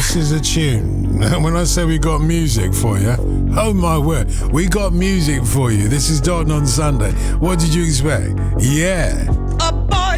This is a tune. When I say we got music for you, oh my word, we got music for you. This is Dalton on Sunday. What did you expect? Yeah.